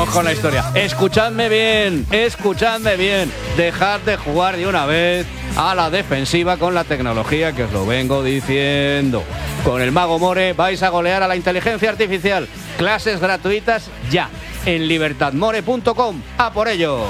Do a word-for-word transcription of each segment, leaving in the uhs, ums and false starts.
Vamos con la historia. Escuchadme bien, escuchadme bien. Dejad de jugar de una vez a la defensiva con la tecnología que os lo vengo diciendo. Con el Mago More vais a golear a la inteligencia artificial. Clases gratuitas ya en libertad more punto com. ¡A por ellos!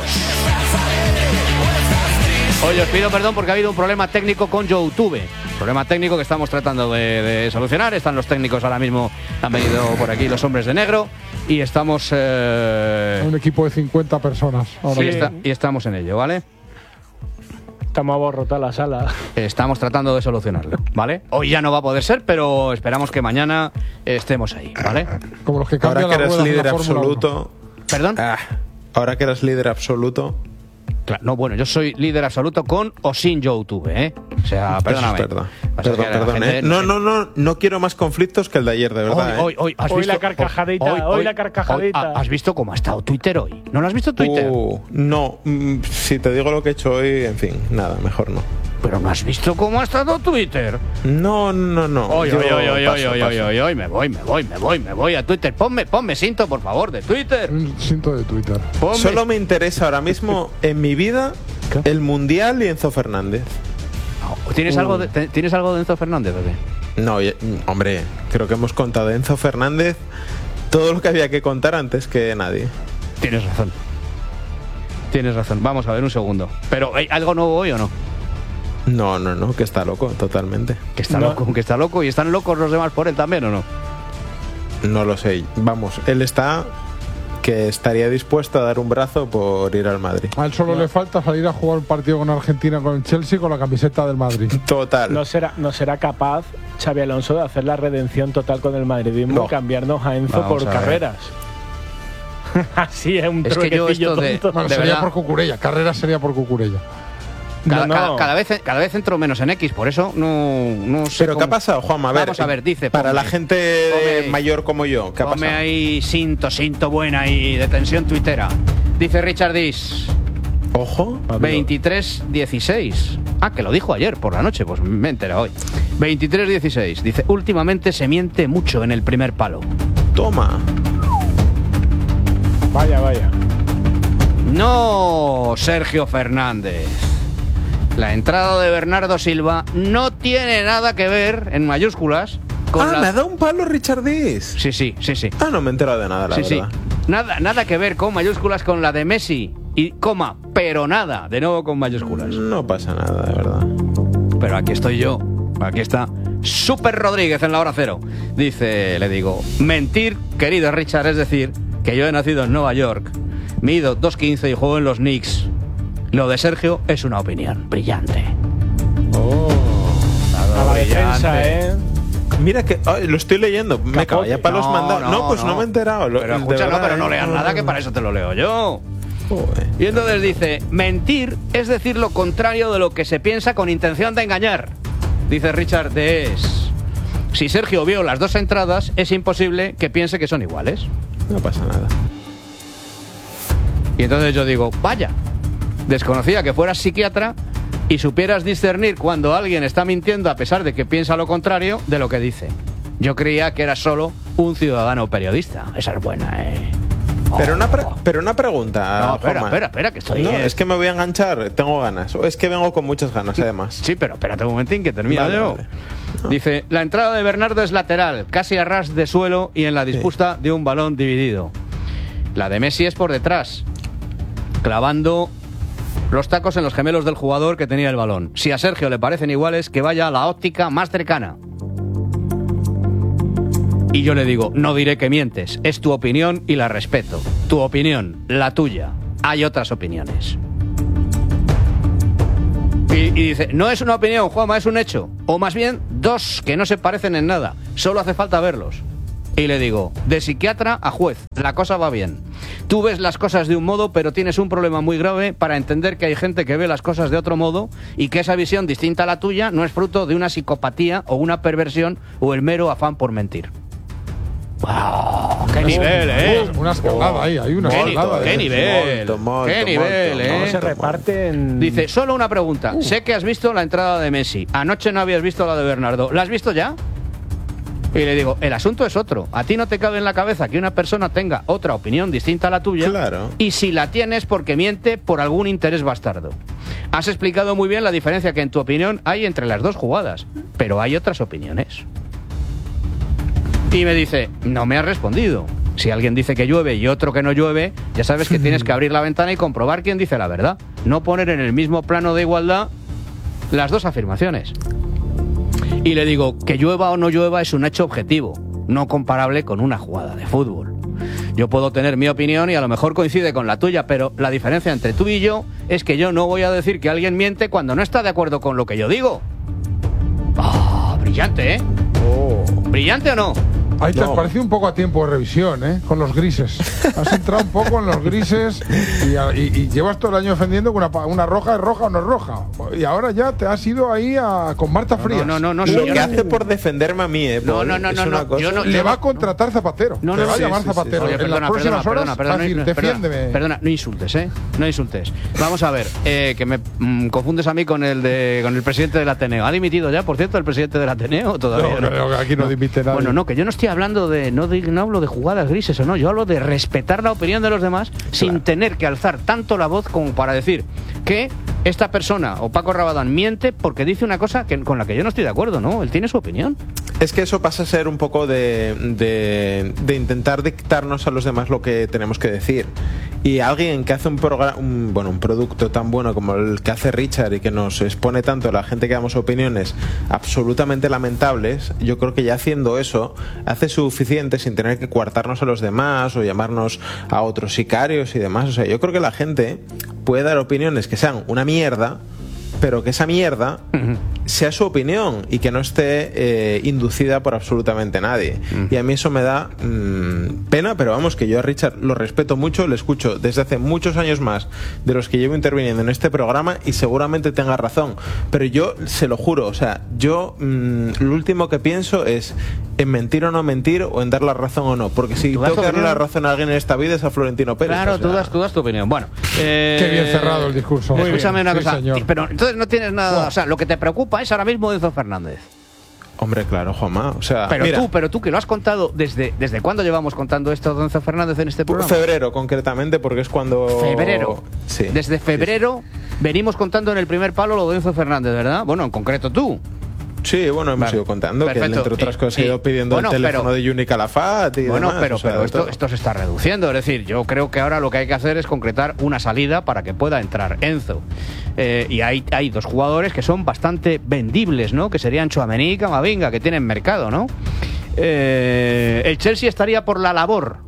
Hoy os pido perdón porque ha habido un problema técnico con YouTube. Problema técnico que estamos tratando de, de solucionar. Están los técnicos ahora mismo, han venido por aquí los hombres de negro y estamos... Eh... Un equipo de cincuenta personas. Ahora sí, está, y estamos en ello, ¿vale? Estamos aborrotados la sala. Estamos tratando de solucionarlo, ¿vale? Hoy ya no va a poder ser, pero esperamos que mañana estemos ahí, ¿vale? Como los que cambian ahora que las eres ruedas de líder la Fórmula absoluto. ¿Perdón? Ah, ahora que eres líder absoluto. Claro, no, bueno, yo soy líder absoluto con o sin YouTube, ¿eh? O sea, perdóname. Eso es verdad. Pasa Perdón, que la perdón, gente ¿eh? no No, sé. no, no, no quiero más conflictos que el de ayer, de verdad. Hoy, ¿eh? hoy, hoy, ¿has Hoy visto? la carcajadita, hoy la carcajadita. hoy, ¿has visto cómo ha estado Twitter hoy? ¿No lo has visto Twitter? Uh, no, mm, si te digo lo que he hecho hoy, en fin, nada, mejor no. ¿Pero no has visto cómo ha estado Twitter? No, no, no. Hoy, Yo hoy, hoy, hoy, paso, hoy, paso. hoy, hoy, me voy, me voy, me voy, me voy a Twitter. Ponme, ponme cinto, por favor, de Twitter. Un cinto de Twitter. Ponme. Solo me interesa ahora mismo en mi vida ¿Qué? el Mundial y Enzo Fernández. ¿Tienes, Uh. algo de, te- ¿Tienes algo de Enzo Fernández, bebé? No, ya- hombre, creo que hemos contado de Enzo Fernández todo lo que había que contar antes que nadie. Tienes razón. Tienes razón. Vamos a ver un segundo. ¿Pero hay algo nuevo hoy o no? No, no, no, que está loco, totalmente. Que está No. loco, que está loco. ¿Y están locos los demás por él también o no? No lo sé. Vamos, él está que estaría dispuesto a dar un brazo por ir al Madrid. A él solo le falta salir a jugar un partido con Argentina con el Chelsea con la camiseta del Madrid. Total. No será, no será capaz Xabi Alonso de hacer la redención total con el madridismo No. y cambiarnos a Enzo Vamos por a ver. carreras. Así es un Es que yo truquecillo esto de- tonto. Bueno, De sería verdad. por Cucurella. Carrera sería por Cucurella. Cada, No, no. cada- cada vez, cada vez entro menos en X, por eso no, no sé. Pero ¿qué ha cómo- pasado, Juanma? A ver, Vamos a ver, dice. para ponme- la gente ponme- mayor como yo, ¿qué ha Ponme pasado? ahí cinto, cinto buena y de tensión tuitera. Dice Richard Dis, Ojo. veintitrés dieciséis. Ah, que lo dijo ayer por la noche, pues me he enterado hoy. veintitrés dieciséis. Dice, últimamente se miente mucho en el primer palo. Toma. Vaya, vaya. No, Sergio Fernández. La entrada de Bernardo Silva no tiene nada que ver, en mayúsculas, con Ah, la... me ha dado un palo Richard Dis. Sí, sí, sí, sí. Ah, no me he enterado de nada, la Sí, sí. verdad. Nada, nada que ver con mayúsculas con la de Messi. Y coma, pero nada, de nuevo con mayúsculas. No pasa nada, de verdad. Pero aquí estoy yo. Aquí está Super Rodríguez en la hora cero. Dice, le digo, mentir, querido Richard, es decir, que yo he nacido en Nueva York, mido dos quince y juego en los Knicks. Lo de Sergio es una opinión brillante. Oh. A la defensa, ¿eh? Mira que ay, lo estoy leyendo. Me cago, ya palos No, mandados. No, no, pues no. no. me he enterado. Lo- Pero de escucha, no, verdad, pero no ¿eh? leas nada, que para eso te lo leo yo. Joder. Y entonces dice, mentir es decir lo contrario de lo que se piensa con intención de engañar. Dice Richard Dees. Si Sergio vio las dos entradas, es imposible que piense que son iguales. No pasa nada. Y entonces yo digo, vaya, desconocía que fueras psiquiatra y supieras discernir cuando alguien está mintiendo a pesar de que piensa lo contrario de lo que dice. Yo creía que eras solo un ciudadano periodista. Esa es buena, ¿eh? Pero una, pre- pero una pregunta. No, espera, Juanma. espera, espera, que estoy... No, eh, es que me voy a enganchar, tengo ganas. O es que vengo con muchas ganas, además. Sí, pero espérate un momentín que termino Vale, yo. vale. Dice, la entrada de Bernardo es lateral, casi a ras de suelo y en la disputa de un balón dividido. La de Messi es por detrás, clavando los tacos en los gemelos del jugador que tenía el balón. Si a Sergio le parecen iguales, que vaya a la óptica más cercana. Y yo le digo, no diré que mientes, es tu opinión y la respeto. Tu opinión, la tuya. Hay otras opiniones. Y, y dice, no es una opinión, Juanma, es un hecho. O más bien, dos que no se parecen en nada. Solo hace falta verlos. Y le digo, de psiquiatra a juez, la cosa va bien. Tú ves las cosas de un modo, pero tienes un problema muy grave para entender que hay gente que ve las cosas de otro modo y que esa visión distinta a la tuya no es fruto de una psicopatía o una perversión o el mero afán por mentir. ¡Wow! ¡Qué nivel, eh! Una escalada ahí, hay una ¡Qué, escalada. ni- qué eh. nivel! Molto, molto, ¡Qué nivel, molto, ¿Cómo eh! se reparten? Dice, solo una pregunta. Sé que has visto la entrada de Messi. Anoche no habías visto la de Bernardo. ¿La has visto ya? Y le digo, el asunto es otro. A ti no te cabe en la cabeza que una persona tenga otra opinión distinta a la tuya. Claro. Y si la tienes porque miente por algún interés bastardo. Has explicado muy bien la diferencia que en tu opinión hay entre las dos jugadas. Pero hay otras opiniones. Y me dice, no me has respondido. Si alguien dice que llueve y otro que no llueve, ya sabes que tienes que abrir la ventana y comprobar quién dice la verdad. No poner en el mismo plano de igualdad las dos afirmaciones. Y le digo, que llueva o no llueva es un hecho objetivo, no comparable con una jugada de fútbol. Yo puedo tener mi opinión y a lo mejor coincide con la tuya, pero la diferencia entre tú y yo es que yo no voy a decir que alguien miente cuando no está de acuerdo con lo que yo digo. ¡Ah! Oh, brillante, ¿eh? Oh. ¿Brillante o no? Ahí te No. has parecido un poco a Tiempo de Revisión, ¿eh? Con los grises. Has entrado un poco en los grises y, a- y- y llevas todo el año defendiendo que una, pa- una roja es roja o no es roja. Y ahora ya te has ido ahí a, con Marta Frías. No, no, no, no, Lo señor. que hace por defenderme a mí, ¿eh? No, Paul, no, no, es no, una no, cosa- yo no- Le va a contratar Zapatero. No, Te no, va a sí, llamar sí, sí, Zapatero. Oye, en perdona, las próximas perdona, horas perdona, va a decir, no, perdona, defiéndeme. Perdona, no insultes, ¿eh? No insultes. Vamos a ver, eh, que me mm, confundes a mí con el de con el presidente del Ateneo. ¿Ha dimitido ya, por cierto, el presidente del Ateneo? Todavía No, no, aquí no dimite nadie. Bueno, no, que yo no estoy hablando de no, de, no hablo de jugadas grises o no, yo hablo de respetar la opinión de los demás sin tener que alzar tanto la voz como para decir que esta persona o Paco Rabadán miente porque dice una cosa que, con la que yo no estoy de acuerdo, ¿no? Él tiene su opinión. Es que eso pasa a ser un poco de, de, de intentar dictarnos a los demás lo que tenemos que decir. Y alguien que hace un, programa, un, bueno, un producto tan bueno como el que hace Richard y que nos expone tanto a la gente que damos opiniones absolutamente lamentables, yo creo que ya haciendo eso hace suficiente sin tener que coartarnos a los demás o llamarnos a otros sicarios y demás. O sea, yo creo que la gente puede dar opiniones que sean una mierda, pero que esa mierda sea su opinión y que no esté eh, inducida por absolutamente nadie. Y a mí eso me da mmm, pena, pero vamos, que yo a Richard lo respeto mucho, le escucho desde hace muchos años más de los que llevo interviniendo en este programa y seguramente tenga razón. Pero yo se lo juro, o sea, yo mmm, lo último que pienso es en mentir o no mentir o en dar la razón o no, porque si ¿Tú das tengo que darle opinión? la razón a alguien en esta vida es a Florentino Pérez. Claro, o sea. tú, das, tú das tu opinión. Bueno, eh, Qué bien cerrado el discurso. Muy Escúchame bien, una sí, cosa. señor. Pero entonces no tienes nada. Buah. O sea, lo que te preocupa es ahora mismo Enzo Fernández. Hombre, claro, Juanma. O sea, Pero mira, tú, pero tú que lo has contado desde desde cuándo llevamos contando esto de Enzo Fernández en este programa. febrero concretamente, porque es cuando... Febrero. Sí. Desde febrero venimos contando en el primer palo lo de Enzo Fernández, ¿verdad? Bueno, en concreto tú. Sí, bueno, hemos Vale. ido contando que él, Perfecto. entre otras Y- cosas, ha y- ido pidiendo bueno, el teléfono pero- de Yuni Calafat y Bueno, demás, pero, o sea, pero de esto, todo. esto se está reduciendo. Es decir, yo creo que ahora lo que hay que hacer es concretar una salida para que pueda entrar Enzo. Eh, y hay, hay dos jugadores que son bastante vendibles, ¿no? Que serían Tchouaméni y Camavinga, que tienen mercado, ¿no? Eh, el Chelsea estaría por la labor.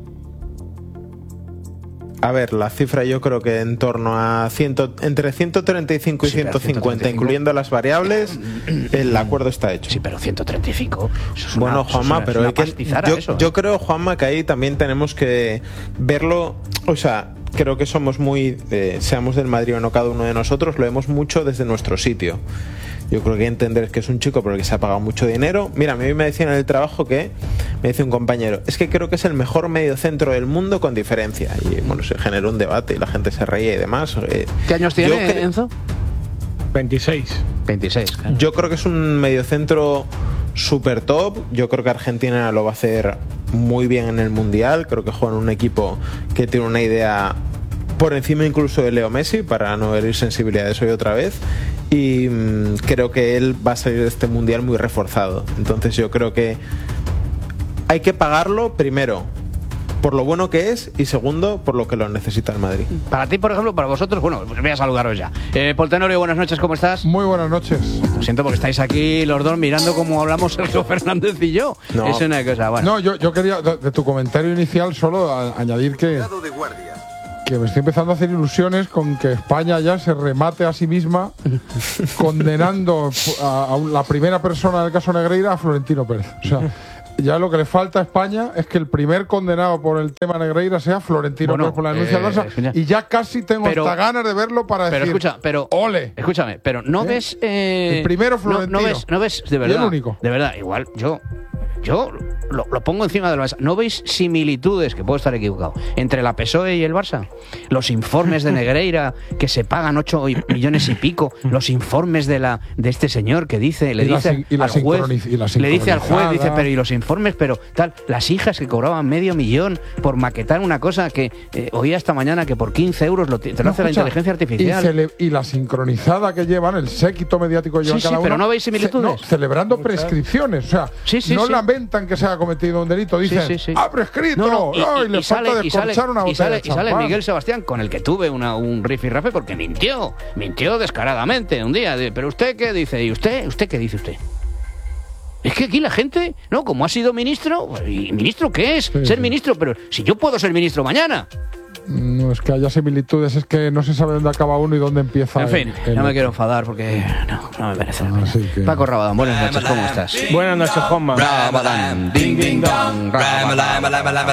A ver, la cifra yo creo que en torno a cien, entre ciento treinta y cinco y Sí, pero ciento cincuenta, ciento treinta y cinco. incluyendo las variables, el acuerdo está hecho. Sí, pero ciento treinta y cinco. Eso es Bueno, una, eso es Juanma, una- es pero una hay que, pastizara yo, eso, ¿eh? yo creo, Juanma, que ahí también tenemos que verlo, o sea, creo que somos muy, eh, seamos del Madrid o no cada uno de nosotros, lo vemos mucho desde nuestro sitio. Yo creo que hay que entender que es un chico por el que se ha pagado mucho dinero. Mira, a mí me decían en el trabajo que, me dice un compañero, es que creo que es el mejor mediocentro del mundo con diferencia. Y bueno, se generó un debate y la gente se reía y demás. Eh, ¿Qué años yo tiene cre- Enzo? veintiséis. veintiséis. Claro. Yo creo que es un mediocentro super top. Yo creo que Argentina lo va a hacer muy bien en el Mundial. Creo que juega en un equipo que tiene una idea por encima incluso de Leo Messi, para no herir sensibilidades hoy otra vez. Y mmm, creo que él va a salir de este Mundial muy reforzado. Entonces yo creo que hay que pagarlo primero por lo bueno que es y segundo por lo que lo necesita el Madrid. Para ti, por ejemplo, para vosotros, bueno, pues voy a saludaros ya. Eh, Paul Tenorio, buenas noches, ¿cómo estás? Muy buenas noches. Lo siento porque estáis aquí los dos mirando cómo hablamos Sergio Fernández y yo. No. Es una cosa, bueno. No, yo, yo quería, de, de tu comentario inicial, solo a- añadir que, que me estoy empezando a hacer ilusiones con que España ya se remate a sí misma condenando a, a un- la primera persona del caso Negreira a Florentino Pérez. O sea, ya lo que le falta a España es que el primer condenado por el tema Negreira sea Florentino Bueno, Pérez por la denuncia eh, del Barça. escucha. Y ya casi tengo Pero- hasta ganas de verlo para Pero decir, escucha, pero. ¡ole! Escúchame, pero no ¿Eh? ves. eh, El primero no- Florentino. No, ves, no ves, de Y el verdad. único. De verdad, igual yo. yo lo, lo pongo encima de la mesa. ¿No veis similitudes, que puedo estar equivocado, entre la P S O E y el Barça? Los informes de Negreira, que se pagan ocho millones y pico, los informes de la de este señor que dice, le Y la dice sin- y la al juez, sincroniz- y la le dice al juez, sincronizada. dice, pero y los informes, pero tal, las hijas que cobraban medio millón por maquetar una cosa que eh, oía esta mañana que por quince euros lo, te lo No, hace la escucha, inteligencia artificial. Y, cele- y la sincronizada que llevan, el séquito mediático que llevan Sí, sí, cada uno. pero ¿no veis similitudes? ce- no, celebrando prescripciones. O sea, Sí, sí, no sí. lamentan que se haya cometido un delito. Dicen, Sí, sí, sí. ¡ha prescrito! No, no, ¡Ay, le falta y sale, descorchar una y botella sale, de y sale champán! Miguel Sebastián, con el que tuve una, un rifirrafe porque mintió, mintió descaradamente un día. de, ¿Pero usted qué dice? ¿Y usted? ¿Usted qué dice usted? Es que aquí la gente, ¿no? Como ha sido ministro, ¿y ministro qué es? Sí, ser sí. ministro, pero si yo puedo ser ministro mañana. No es que haya similitudes, es que no se sabe dónde acaba uno y dónde empieza. En fin, el- el no me otro. quiero enfadar porque no, no me merece la pena. Así que- Paco Rabadán, buenas noches, ¿cómo estás? Buenas noches, Juanma. Rabadán, ding, ding, dong, Rabadán.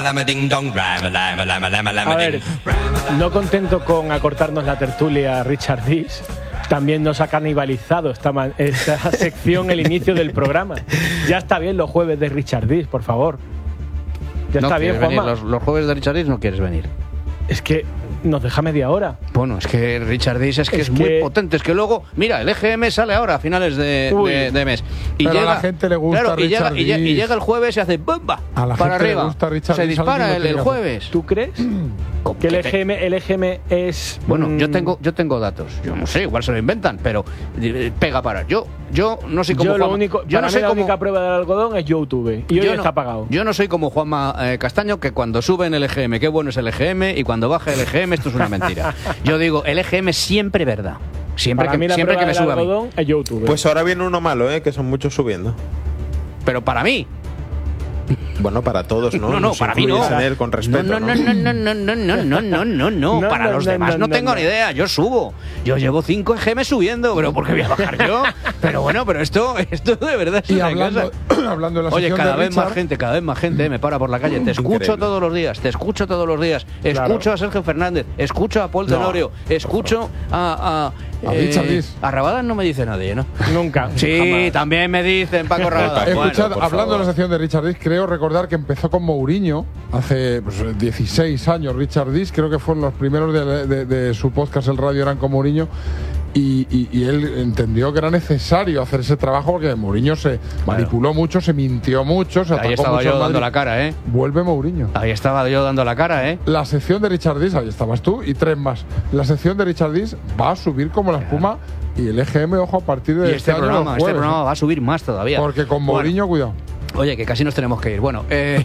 A ver, no contento con acortarnos la tertulia Richard Dis, también nos ha canibalizado esta, ma- esta sección el inicio del programa. Ya está bien los jueves de Richard Dis, por favor. Ya No está bien, quieres venir, Juanma. los, los jueves de Richard Dis no quieres venir. Es que nos deja media hora. Bueno, es que Richard Dis es que es, Es muy que- potente. Es que luego, mira, el E G M sale ahora a finales de, Uy. de- de mes. Y Pero a llega, la gente le gusta claro, y llega, Richard y, lle- y Dis. llega el jueves y hace ¡bumba! A la para gente le arriba. gusta Richard Se Dis, dispara alguien el, lo el tiene que jueves. ¿Tú crees ¿Cómo que el que te- E G M, el E G M es... Bueno, mm, yo tengo, yo tengo datos. Yo no sé, igual se lo inventan, pero eh, pega para. Yo, yo no soy como Yo lo Juanma- único, yo para no mí soy la como, única prueba del algodón es YouTube. Y hoy yo está no, apagado. Yo no soy como Juanma eh, Castaño, que cuando sube en el E G M, qué bueno es el E G M, y cuando baja el E G M, esto es una mentira. Yo digo, el E G M siempre verdad. Siempre Para que, mí la siempre que prueba me del sube a mí. algodón es YouTube. Pues ahora viene uno malo, ¿eh? Que son muchos subiendo. Pero para mí. Bueno, para todos, ¿no? No, no, Nos para mí no. incluyes en él con respeto, no, no, no, no, no, no, no, no, no, no, no. No, Para no, los no, demás no, no, no, tengo no. ni idea. Yo subo. Yo llevo cinco E G M subiendo, pero ¿por qué voy a bajar yo? Pero bueno, pero esto, esto de verdad es Y una hablando, cosa. hablando de la Oye, sección cada de vez más Richard, gente, cada vez más gente me para por la calle. Te escucho Increíble. todos los días, te escucho todos los días. Escucho Claro. a Sergio Fernández, escucho a Paul No, Tenorio, escucho a. A, A Richard Dis. a Rabadán no me dice nadie, ¿no? Nunca. Sí, jamás. también me dicen Paco Rabadán. He Bueno, escuchado, por hablando de la favor. sección de Richard Dis, creo recordar que empezó con Mourinho hace pues, dieciséis años. Richard Dis, creo que fueron los primeros de, de- de su podcast, el radio, eran con Mourinho. Y, y- y él entendió que era necesario hacer ese trabajo porque Mourinho se manipuló mucho, se mintió mucho, se Ahí atacó estaba mucho yo al dando Madrid. la cara, ¿eh? Vuelve Mourinho. Ahí estaba yo dando la cara, ¿eh? La sección de Richard Dis, ahí estabas tú, y tres más. La sección de Richard Dis va a subir como la espuma y el E G M, ojo, a partir de Y este, este año programa, los este jueves, programa ¿eh? va a subir más todavía. Porque con Bueno, Mourinho, cuidado. oye, que casi nos tenemos que ir. Bueno, eh,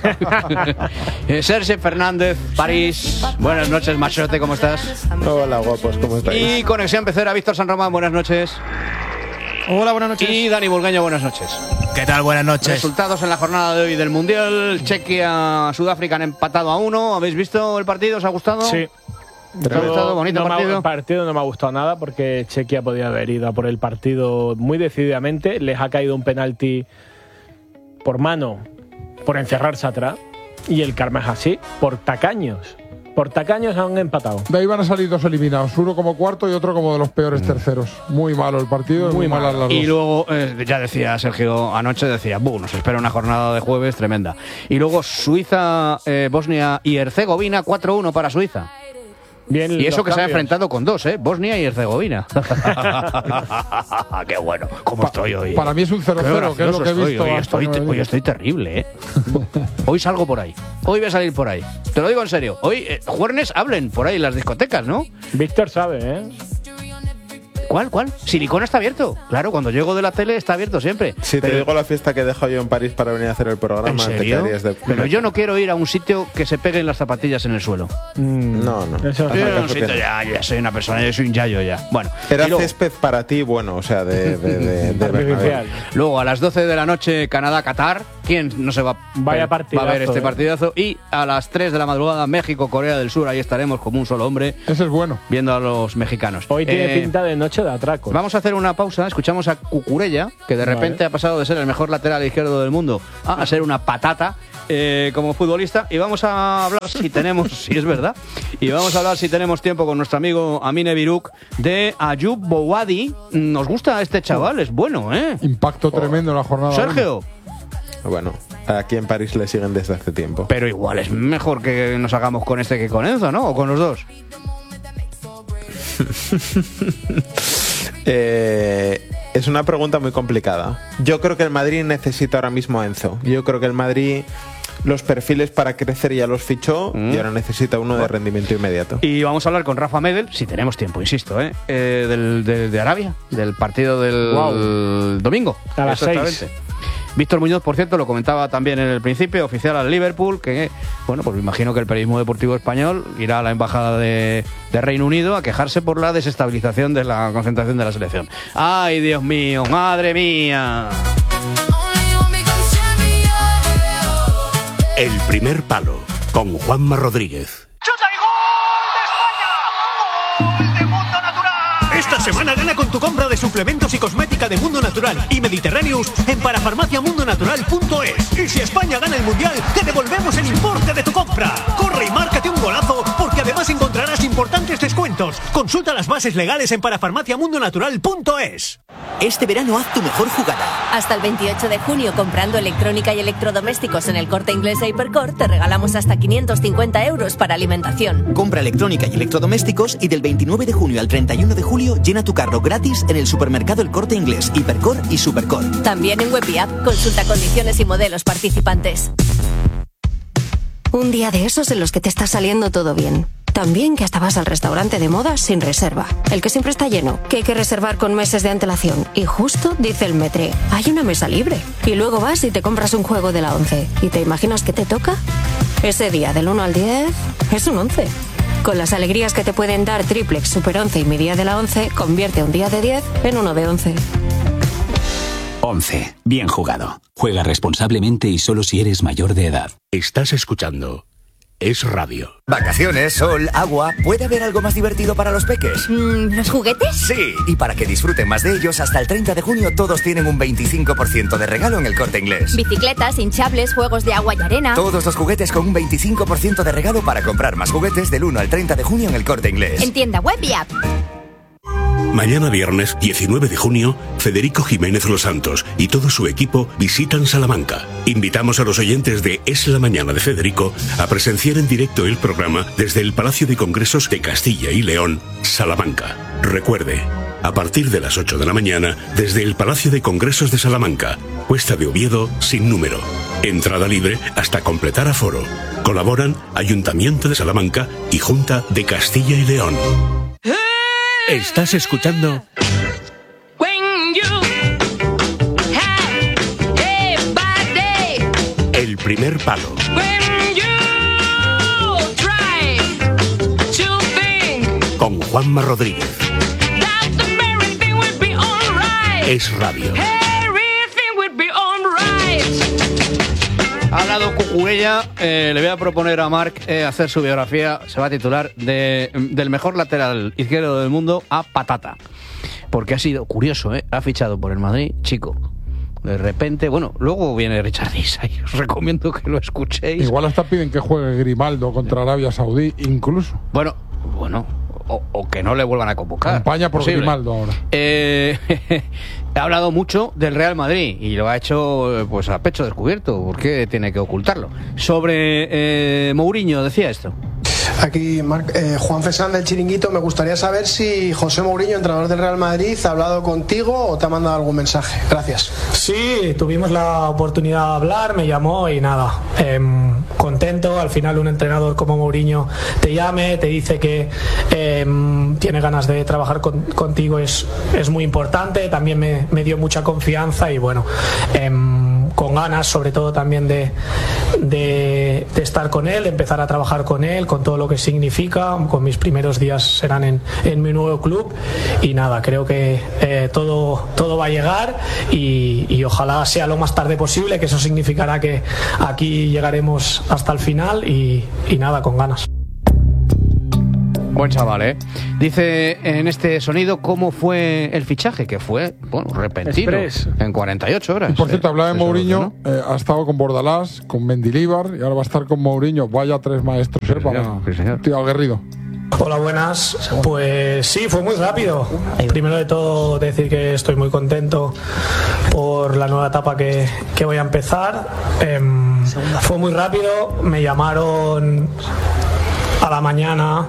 eh, Sergio Fernández, París. Buenas noches, machote, ¿cómo estás? Hola, guapos, ¿cómo estáis? Y Conexión Pecera, Víctor San Román, buenas noches. Hola, buenas noches. Y Dani Burgueño, buenas noches. ¿Qué tal? Buenas noches. Resultados en la jornada de hoy del Mundial. Chequia, Sudáfrica han empatado a uno. ¿Habéis visto el partido? ¿Os ha gustado? Sí. ¿Os ha gustado? Bonito no me ha- partido. el partido no me ha gustado nada porque Chequia podía haber ido a por el partido muy decididamente. Les ha caído un penalti por mano, por encerrarse atrás. Y el karma es así, por tacaños. Por tacaños han empatado. De ahí van a salir dos eliminados, uno como cuarto y otro como de los peores terceros. Muy malo el partido, muy, Muy malas las Y dos. luego, eh, ya decía Sergio anoche, decía, buh, nos espera una jornada de jueves tremenda. Y luego Suiza, eh, Bosnia y Herzegovina, cuatro uno para Suiza. Bien, Y eso los que se ha cambios. enfrentado con dos, ¿eh? Bosnia y Herzegovina. Qué bueno, ¿cómo estoy hoy? Para mí es un cero Qué cero, que es lo gracioso que he estoy, visto. Hoy hasta estoy, nueve hoy días. estoy terrible, ¿eh? Hoy salgo por ahí. Hoy voy a salir por ahí. Te lo digo en serio. Hoy, eh, juernes, hablen por ahí en las discotecas, ¿no? Víctor sabe, ¿eh? ¿Cuál, cuál? Silicona está abierto. Claro, cuando llego de la tele está abierto siempre. Si te Pero- digo la fiesta que he dejado yo en París para venir a hacer el ¿En programa, te serio? quedarías de... Pero yo no quiero ir a un sitio que se peguen las zapatillas en el suelo. Mm, No, no. Eso Hace Yo sí. a un caso que sitio no. ya, ya soy una persona, yo soy un yayo ya. Bueno, Era y luego, césped para ti, bueno, o sea, de, de, de, de Artificial. Bernabéu. luego a las doce de la noche Canadá-Qatar. ¿Quién no se va, Vaya va a ver partidazo, este eh. partidazo? Y a las tres de la madrugada México-Corea del Sur. Ahí estaremos como un solo hombre Ese es bueno. viendo a los mexicanos. Hoy tiene Eh, pinta de noche de atraco. Vamos a hacer una pausa. Escuchamos a Cucurella, que de repente Vale. ha pasado de ser el mejor lateral izquierdo del mundo a ser una patata eh, como futbolista. Y vamos a hablar, si tenemos, si es verdad, y vamos a hablar, si tenemos tiempo, con nuestro amigo Amine Biruk de Ayub Bouadi. Nos gusta este chaval, es bueno, ¿eh? Impacto tremendo en la jornada. Sergio, Bueno, aquí en París le siguen desde hace tiempo. Pero igual es mejor que nos hagamos con este que con Enzo, ¿no? O con los dos. eh, es una pregunta muy complicada. Yo creo que el Madrid necesita ahora mismo a Enzo. Yo creo que el Madrid... los perfiles para crecer ya los fichó mm. y ahora necesita uno de rendimiento inmediato. Y vamos a hablar con Rafa Medel, si tenemos tiempo, insisto, ¿eh? Eh, del, de, de Arabia, del partido del wow. domingo. A las seis. Víctor Muñoz, por cierto, lo comentaba también en el principio, oficial al Liverpool, que, bueno, pues me imagino que el periodismo deportivo español irá a la embajada de, de Reino Unido a quejarse por la desestabilización de la concentración de la selección. ¡Ay, Dios mío! ¡Madre mía! El primer palo, con Juanma Rodríguez. ¡Chuta y gol de España! ¡Gol de Mundo Natural! Esta semana gana con tu compra de suplementos y cosmética de Mundo Natural y Mediterráneos en parafarmacia mundo natural punto es. Y si España gana el Mundial, te devolvemos el importe de tu compra. Corre y márcate un golazo, porque además encontrarás importantes descuentos. Consulta las bases legales en parafarmacia mundo natural punto es. Este verano haz tu mejor jugada. Hasta el veintiocho de junio, comprando electrónica y electrodomésticos en el Corte Inglés e Hipercor, te regalamos hasta quinientos cincuenta euros para alimentación. Compra electrónica y electrodomésticos y del veintinueve de junio al treinta y uno de julio llena tu carro gratis en el supermercado El Corte Inglés, Hipercor y Supercor. También en web y app. Consulta condiciones y modelos participantes. Un día de esos en los que te está saliendo todo bien. También que hasta vas al restaurante de moda sin reserva. El que siempre está lleno, que hay que reservar con meses de antelación. Y justo dice el metre, hay una mesa libre. Y luego vas y te compras un juego de la once. ¿Y te imaginas qué te toca? Ese día del uno al diez es un once. Con las alegrías que te pueden dar Triplex, Super once y mi día de la once, convierte un día de diez en uno de once. once. Bien jugado. Juega responsablemente y solo si eres mayor de edad. Estás escuchando Es Radio. Vacaciones, sol, agua. ¿Puede haber algo más divertido para los peques? Mm, ¿Los juguetes? Sí, y para que disfruten más de ellos, hasta el treinta de junio todos tienen un veinticinco por ciento de regalo en El Corte Inglés. Bicicletas, hinchables, juegos de agua y arena. Todos los juguetes con un veinticinco por ciento de regalo para comprar más juguetes del uno al treinta de junio en El Corte Inglés. En tienda web y app. Mañana viernes diecinueve de junio, Federico Jiménez Los Santos y todo su equipo visitan Salamanca. Invitamos a los oyentes de Es la Mañana de Federico a presenciar en directo el programa desde el Palacio de Congresos de Castilla y León, Salamanca. Recuerde, a partir de las ocho de la mañana, desde el Palacio de Congresos de Salamanca, Cuesta de Oviedo, sin número. Entrada libre hasta completar aforo. Colaboran Ayuntamiento de Salamanca y Junta de Castilla y León. Estás escuchando El primer palo con Juanma Rodríguez. Es Radio. Ha hablado Cucurella, eh, le voy a proponer a Marc eh, hacer su biografía, se va a titular de, del mejor lateral izquierdo del mundo a patata. Porque ha sido curioso, ¿eh? Ha fichado por el Madrid, chico. De repente, bueno, luego viene Richard Isay, os recomiendo que lo escuchéis. Igual hasta piden que juegue Grimaldo contra Arabia Saudí, incluso. Bueno, bueno, o, o que no le vuelvan a convocar. Campaña por posible. Grimaldo ahora. Eh, ha hablado mucho del Real Madrid y lo ha hecho pues a pecho descubierto. ¿Por qué tiene que ocultarlo? Sobre eh, Mourinho decía esto. Aquí, Marc, eh, Juan Fesán del Chiringuito, me gustaría saber si José Mourinho, entrenador del Real Madrid, ha hablado contigo o te ha mandado algún mensaje. Gracias. Sí, tuvimos la oportunidad de hablar, me llamó y nada, eh, contento. Al final un entrenador como Mourinho te llame, te dice que eh, tiene ganas de trabajar con, contigo, es, es muy importante. También me, me dio mucha confianza y bueno, eh, con ganas sobre todo también de, de, de estar con él, de empezar a trabajar con él, con todo lo que significa. Con mis primeros días serán en, en mi nuevo club y nada, creo que eh, todo, todo va a llegar y, y ojalá sea lo más tarde posible, que eso significará que aquí llegaremos hasta el final y, y nada, con ganas. Buen chaval, ¿eh? Dice en este sonido cómo fue el fichaje, que fue, bueno, repentino. Express. En cuarenta y ocho horas. Y por cierto, eh, hablaba de Mourinho, ¿no? eh, ha estado con Bordalás, con Mendilibar y ahora va a estar con Mourinho. Vaya tres maestros, ¿eh? Para sí, tío aguerrido. Hola, buenas. Pues sí, fue muy rápido. Primero de todo decir que estoy muy contento por la nueva etapa que, que voy a empezar. Eh, fue muy rápido, me llamaron a la mañana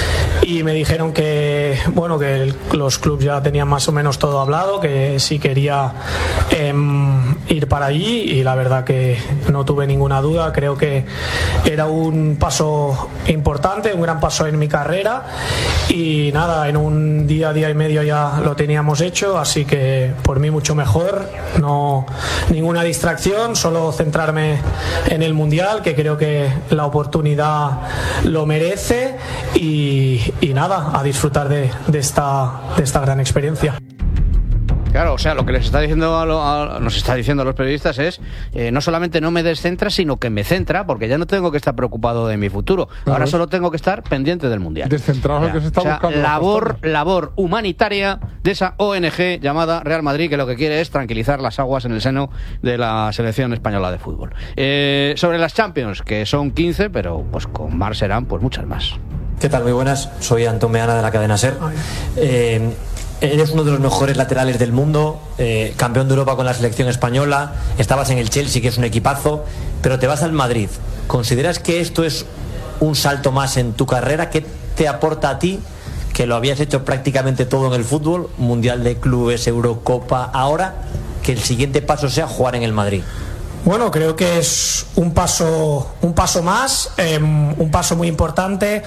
y me dijeron que bueno que el, los clubes ya tenían más o menos todo hablado, que sí quería eh, ir para allí, y la verdad que no tuve ninguna duda. Creo que era un paso importante, un gran paso en mi carrera, y nada, en un día, día y medio ya lo teníamos hecho, así que por mí mucho mejor. No, ninguna distracción, solo centrarme en el Mundial, que creo que la oportunidad lo merece, y y nada, a disfrutar de, de, esta, de esta gran experiencia. Claro, o sea, lo que les está diciendo a lo, a, nos está diciendo a los periodistas es eh, no solamente no me descentra, sino que me centra, porque ya no tengo que estar preocupado de mi futuro. Claro. Ahora solo tengo que estar pendiente del Mundial. Descentrado, o sea, que se está o sea, buscando. Labor, labor humanitaria de esa O N G llamada Real Madrid, que lo que quiere es tranquilizar las aguas en el seno de la selección española de fútbol. Eh, sobre las Champions, que son quince, pero pues con Mar serán pues muchas más. ¿Qué tal? Muy buenas. Soy Antón Meana de la cadena SER. Eh, eres uno de los mejores laterales del mundo, eh, campeón de Europa con la selección española, estabas en el Chelsea, que es un equipazo, pero te vas al Madrid. ¿Consideras que esto es un salto más en tu carrera? ¿Qué te aporta a ti, que lo habías hecho prácticamente todo en el fútbol, Mundial de Clubes, Eurocopa, ahora que el siguiente paso sea jugar en el Madrid? Bueno, creo que es un paso, un paso más, eh, un paso muy importante.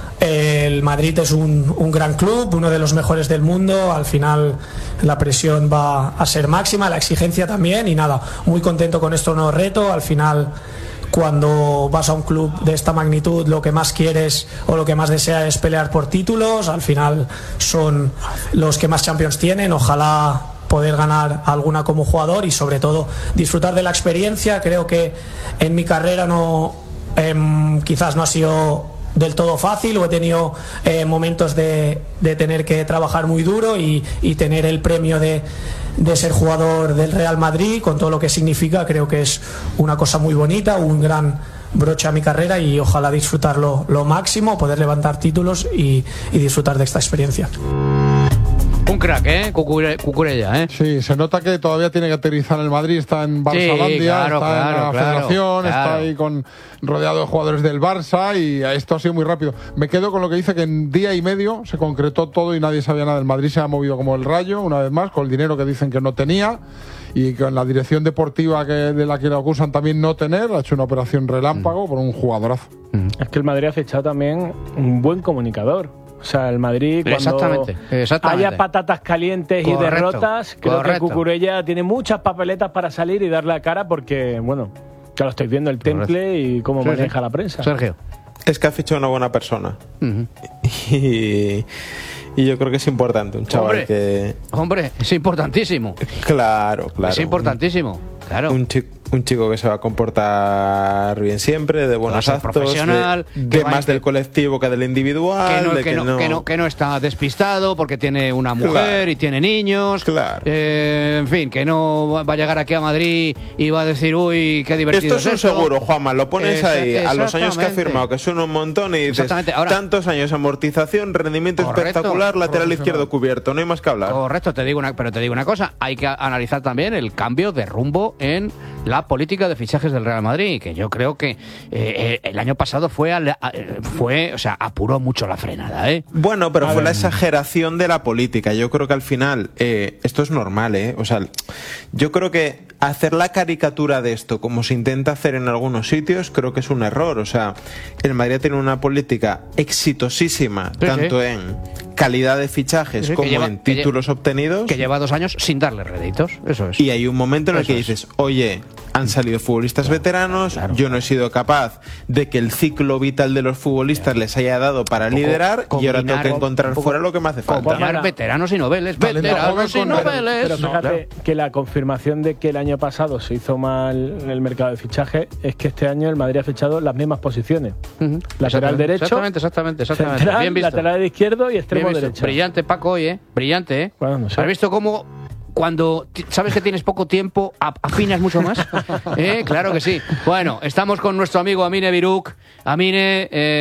El Madrid es un, un gran club, uno de los mejores del mundo. Al final la presión va a ser máxima, la exigencia también, y nada, muy contento con este nuevo reto. Al final, cuando vas a un club de esta magnitud, lo que más quieres o lo que más deseas es pelear por títulos. Al final son los que más Champions tienen. Ojalá poder ganar alguna como jugador y sobre todo disfrutar de la experiencia. Creo que en mi carrera no eh, quizás no ha sido del todo fácil, o he tenido eh, momentos de, de tener que trabajar muy duro y, y tener el premio de, de ser jugador del Real Madrid, con todo lo que significa. Creo que es una cosa muy bonita, un gran broche a mi carrera, y ojalá disfrutarlo lo máximo, poder levantar títulos y, y disfrutar de esta experiencia. Un crack, ¿eh? Cucure, Cucurella, ¿eh? Sí, se nota que todavía tiene que aterrizar en el Madrid, está en Barçalandia, sí, claro, está claro, en la claro, Federación, claro. está ahí con, rodeado de jugadores del Barça, y esto ha sido muy rápido. Me quedo con lo que dice, que en día y medio se concretó todo y nadie sabía nada. El Madrid se ha movido como el rayo, una vez más, con el dinero que dicen que no tenía, y con la dirección deportiva que, de la que le acusan también no tener. Ha hecho una operación relámpago mm. por un jugadorazo. Mm. Es que el Madrid ha fichado también un buen comunicador. O sea, el Madrid, cuando exactamente, exactamente. haya patatas calientes correcto, y derrotas, creo correcto. que Cucurella tiene muchas papeletas para salir y dar la cara, porque, bueno, ya lo estáis viendo, el temple correcto. y cómo sí, maneja sí. la prensa. Sergio. Es que ha fichado una buena persona. Uh-huh. y, y yo creo que es importante, un chaval hombre, que... Hombre, es importantísimo. Claro, claro. Es importantísimo, claro. Un chico Un chico que se va a comportar bien siempre, de buenos actos, profesional, de, de más del colectivo que del individual, que no, de que, que, no, no... Que, no, que no está despistado porque tiene una mujer claro. y tiene niños, claro. eh, en fin, que no va a llegar aquí a Madrid y va a decir, uy, qué divertido esto es un esto. seguro, Juanma, lo pones Esa, ahí a los años que ha firmado, que son un montón, y dices, ahora, tantos años, amortización, rendimiento correcto, espectacular, lateral izquierdo cubierto, no hay más que hablar. Correcto, te digo una, pero te digo una cosa, hay que analizar también el cambio de rumbo en la política de fichaje del Real Madrid, que yo creo que eh, el año pasado fue, a, a, fue, o sea, apuró mucho la frenada, ¿eh? Bueno, pero a fue ver. la exageración de la política. Yo creo que al final, eh, esto es normal, ¿eh? O sea, yo creo que hacer la caricatura de esto, como se intenta hacer en algunos sitios, creo que es un error. O sea, el Madrid tiene una política exitosísima, sí, tanto sí. en calidad de fichajes sí, como lleva, en títulos que obtenidos. Que lleva dos años sin darle réditos, eso es. Y hay un momento en el eso que dices, oye, han salido futbolistas claro, veteranos, claro. yo no he sido capaz de que el ciclo vital de los futbolistas claro. les haya dado para poco, liderar, y ahora tengo que encontrar poco, fuera lo que me hace falta. Combinar veteranos y noveles, veteranos y noveles. Pero fíjate claro. que la confirmación de que el año pasado se hizo mal en el mercado de fichaje es que este año el Madrid ha fichado las mismas posiciones. Uh-huh. Lateral derecho, exactamente, exactamente, exactamente. Central, bien visto. Lateral izquierdo y extremo derecho. Brillante, Paco, hoy, ¿eh? Brillante, ¿eh? Bueno, no sé. ¿Has visto cómo cuando sabes que tienes poco tiempo afinas mucho más? ¿Eh? Claro que sí. Bueno, estamos con nuestro amigo Amine Biruk. Amine... Eh,